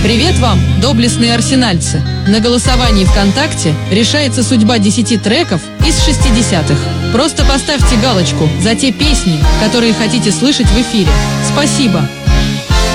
Привет вам, доблестные арсенальцы! На голосовании ВКонтакте решается судьба 10 треков из 60-х. Просто поставьте галочку за те песни, которые хотите слышать в эфире. Спасибо!